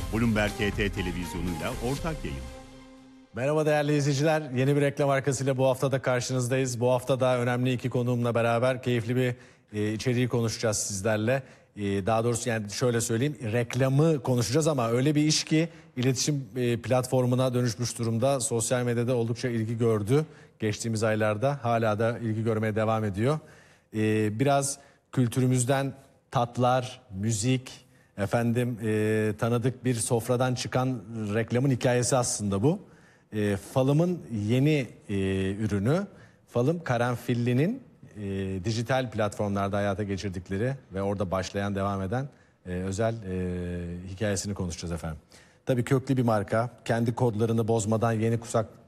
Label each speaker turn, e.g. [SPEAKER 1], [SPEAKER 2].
[SPEAKER 1] Bloomberg HT televizyonuyla ortak yayın.
[SPEAKER 2] Merhaba değerli izleyiciler. Yeni bir reklam arkasıyla bu hafta da karşınızdayız. Bu hafta da önemli iki konuğumla beraber keyifli bir içeriği konuşacağız sizlerle. Daha doğrusu yani şöyle söyleyeyim, reklamı konuşacağız ama öyle bir iş ki iletişim platformuna dönüşmüş durumda. Sosyal medyada oldukça ilgi gördü geçtiğimiz aylarda. Hala da ilgi görmeye devam ediyor. Biraz kültürümüzden tatlar, müzik, tanıdık bir sofradan çıkan reklamın hikayesi aslında bu. Falım'ın yeni ürünü, Falım Karanfilli'nin dijital platformlarda hayata geçirdikleri ve orada başlayan, devam eden özel hikayesini konuşacağız efendim. Tabii köklü bir marka, kendi kodlarını bozmadan yeni kuşak